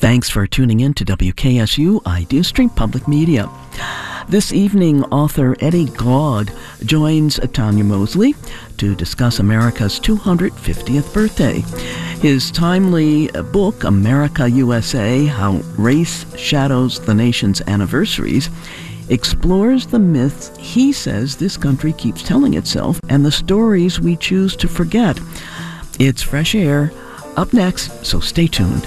Thanks for tuning in to WKSU IdeaStream Public Media. This evening, author Eddie Glaude joins Tanya Mosley to discuss America's 250th birthday. His timely book, America USA, How Race Shadows the Nation's Anniversaries, explores the myths he says this country keeps telling itself and the stories we choose to forget. It's Fresh Air up next, so stay tuned.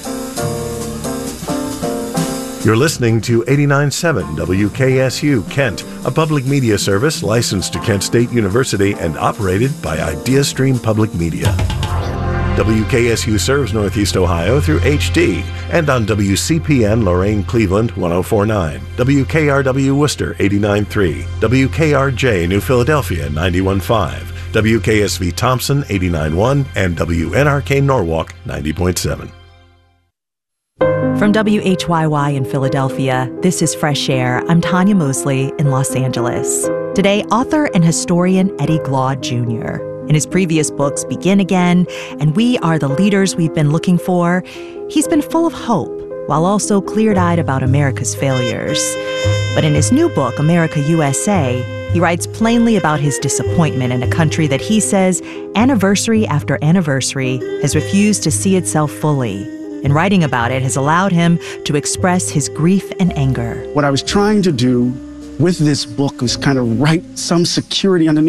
You're listening to 89.7 WKSU Kent, a public media service licensed to Kent State University and operated by IdeaStream Public Media. WKSU serves Northeast Ohio through HD and on WCPN Lorain Cleveland 104.9, WKRW Worcester 89.3, WKRJ New Philadelphia 91.5, WKSV Thompson 89.1, and WNRK Norwalk 90.7. From WHYY in Philadelphia, this is Fresh Air. I'm Tanya Mosley in Los Angeles. Today, author and historian Eddie Glaude Jr. In his previous books, Begin Again and We Are the Leaders We've Been Looking For, he's been full of hope while also clear-eyed about America's failures. But in his new book, America USA, he writes plainly about his disappointment in a country that he says, anniversary after anniversary, has refused to see itself fully. And writing about it has allowed him to express his grief and anger. What I was trying to do with this book was kind of write some security underneath